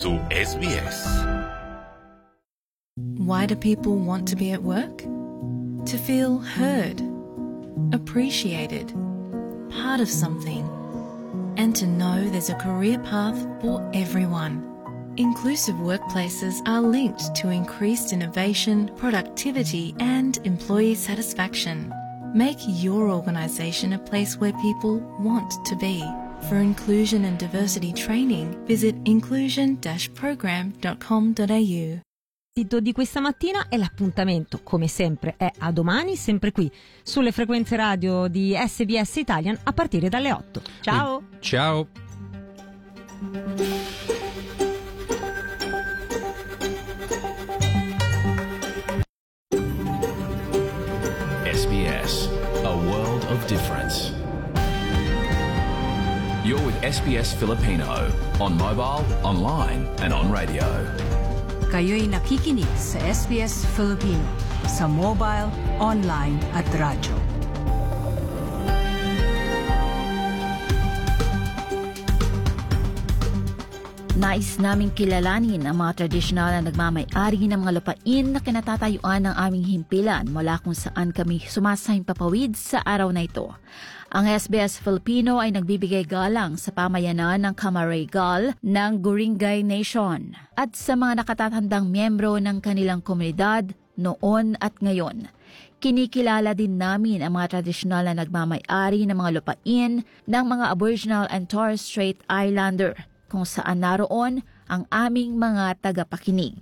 su SBS. Why do people want to be at work? To feel heard, appreciated, part of something, and to know there's a career path for everyone. Inclusive workplaces are linked to increased innovation, productivity, and employee satisfaction. Make your organisation a place where people want to be. For inclusion and diversity training, visit inclusion-program.com.au. Di questa mattina e l'appuntamento, come sempre, è a domani, sempre qui, sulle frequenze radio di SBS Italian a partire dalle 8. Ciao! Ciao! SBS, a world of difference. You're with SBS Filipino on mobile, online and on radio. Kayo'y nakikinig sa SBS Filipino sa mobile, online at radyo. Nais naming kilalanin ang mga tradisyonal na nagmamay-ari ng mga lupain na kinatatayuan ng aming himpilan mula kung saan kami sumasahing papawid sa araw na ito. Ang SBS Filipino ay nagbibigay galang sa pamayanan ng Camaragal ng Guringay Nation at sa mga nakatatandang miyembro ng kanilang komunidad noon at ngayon. Kinikilala din namin ang mga tradisyonal na nagmamay-ari ng mga lupain ng mga Aboriginal and Torres Strait Islander kung saan naroon ang aming mga tagapakinig.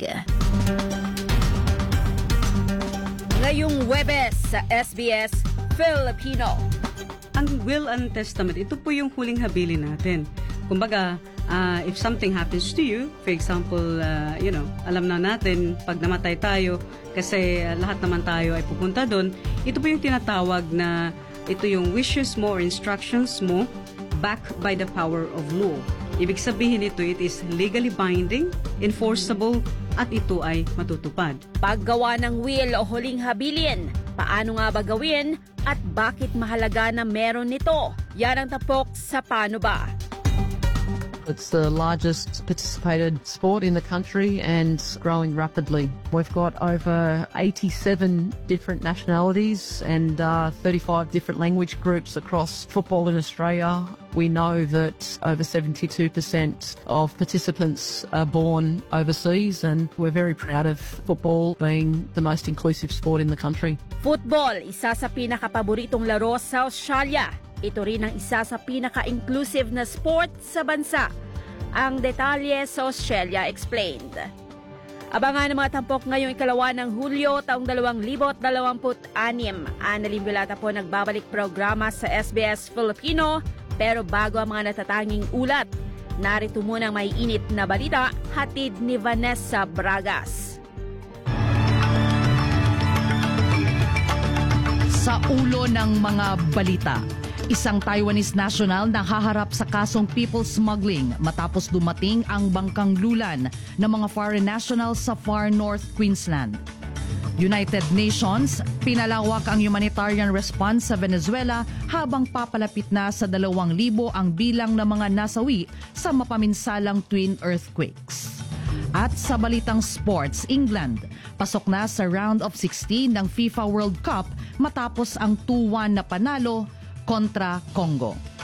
Ngayong Huwebes sa SBS Filipino. Ang will and testament, ito po yung huling habilin natin. Kumbaga, if something happens to you, for example, alam na natin, pag namatay tayo, kasi lahat naman tayo ay pupunta doon, ito po yung tinatawag na, ito yung wishes mo or instructions mo, backed by the power of law. Ibig sabihin ito, it is legally binding, enforceable, at ito ay matutupad. Paggawa ng will o huling habilin, paano nga ba gawin at bakit mahalaga na meron nito? Yan ang tapok sa Paano Ba? It's the largest participated sport in the country and growing rapidly. We've got over 87 different nationalities and 35 different language groups across football in Australia. We know that over 72% of participants are born overseas, and we're very proud of football being the most inclusive sport in the country. Football, isa sa pinakapaboritong laro sa Australia. Ito rin ang isa sa pinaka-inclusive na sport sa bansa. Ang detalye sa Australia Explained. Abangan ang mga tampok ngayong 2 ng Hulyo taong 2026. Annalyn Vilata po nagbabalik programa sa SBS Filipino. Pero bago ang mga natatanging ulat, narito muna ang maiinit na balita hatid ni Vanessa Bragas. Sa ulo ng mga balita, isang Taiwanese national na haharap sa kasong people smuggling matapos dumating ang bangkang lulan ng mga foreign nationals sa far north Queensland. United Nations, pinalawak ang humanitarian response sa Venezuela habang papalapit na sa 2,000 ang bilang ng mga nasawi sa mapaminsalang twin earthquakes. At sa balitang sports, England, pasok na sa round of 16 ng FIFA World Cup matapos ang 2-1 na panalo kontra Congo.